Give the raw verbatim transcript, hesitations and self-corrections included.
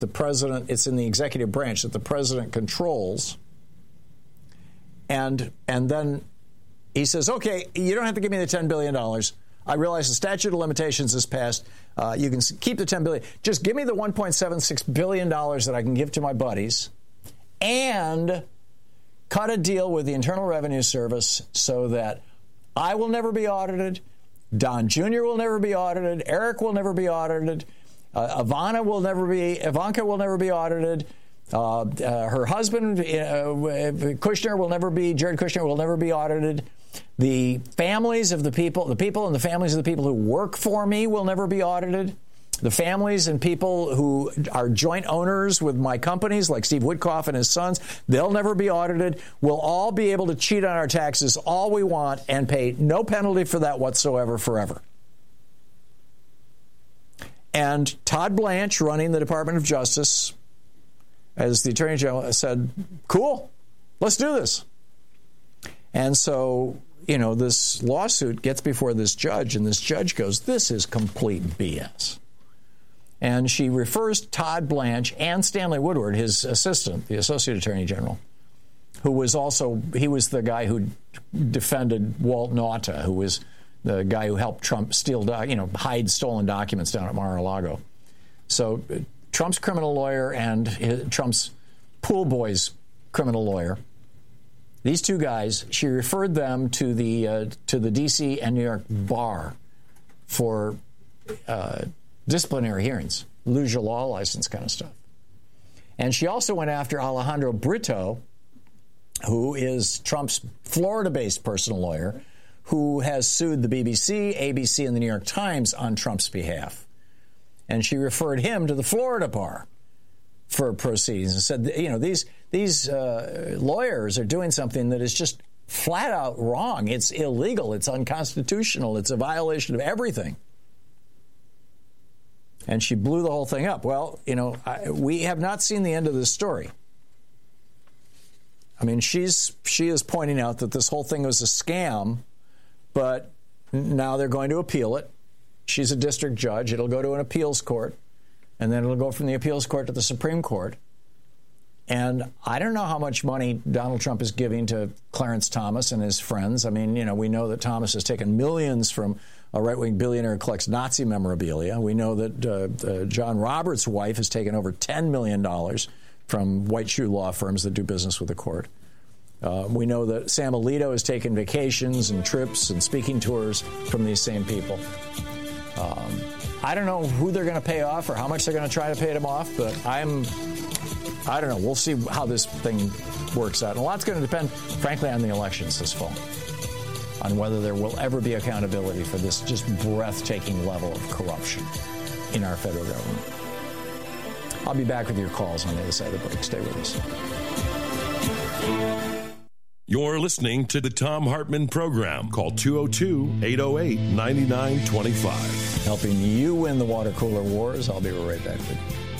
the president, it's in the executive branch that the president controls. And and then he says, okay, you don't have to give me the ten billion dollars. I realize the statute of limitations is passed. Uh, you can keep the ten billion dollars. Just give me the one point seven six billion dollars that I can give to my buddies and cut a deal with the Internal Revenue Service so that I will never be audited, Don Junior will never be audited, Eric will never be audited, uh, Ivana will never be, Ivanka will never be audited, uh, uh, her husband, uh, Kushner, will never be, Jared Kushner will never be audited. The families of the people, the people and the families of the people who work for me will never be audited. The families and people who are joint owners with my companies, like Steve Woodcock and his sons, they'll never be audited. We'll all be able to cheat on our taxes all we want and pay no penalty for that whatsoever forever. And Todd Blanche, running the Department of Justice, as the Attorney General, said, cool, let's do this. And so, you know, this lawsuit gets before this judge, and this judge goes, this is complete B S. And she refers Todd Blanche and Stanley Woodward, his assistant, the Associate Attorney General, who was also, he was the guy who defended Walt Nauta, who was the guy who helped Trump steal, you know, hide stolen documents down at Mar-a-Lago. So uh, Trump's criminal lawyer and his, Trump's pool boy's criminal lawyer, these two guys, she referred them to the uh, to the D C and New York bar for uh, disciplinary hearings, lose your law license kind of stuff. And she also went after Alejandro Brito, who is Trump's Florida-based personal lawyer, who has sued the B B C, A B C, and the New York Times on Trump's behalf. And she referred him to the Florida bar for proceedings and said, you know, these these uh, lawyers are doing something that is just flat out wrong. It's illegal. It's unconstitutional. It's a violation of everything. And she blew the whole thing up. Well, you know, I, we have not seen the end of this story. I mean, she's she is pointing out that this whole thing was a scam, but now they're going to appeal it. She's a district judge. It'll go to an appeals court, and then it'll go from the appeals court to the Supreme Court. And I don't know how much money Donald Trump is giving to Clarence Thomas and his friends. I mean, you know, we know that Thomas has taken millions from a right-wing billionaire who collects Nazi memorabilia. We know that uh, uh, John Roberts' wife has taken over ten million dollars from white shoe law firms that do business with the court. Uh, we know that Sam Alito has taken vacations and trips and speaking tours from these same people. Um, I don't know who they're going to pay off or how much they're going to try to pay them off, but I'm, I don't know. We'll see how this thing works out. And a lot's going to depend, frankly, on the elections this fall, on whether there will ever be accountability for this just breathtaking level of corruption in our federal government. I'll be back with your calls on the other side of the break. Stay with us. You're listening to the Thom Hartmann Program. Call two oh two, eight oh eight, nine nine two five. Helping you win the water cooler wars. I'll be right back with you.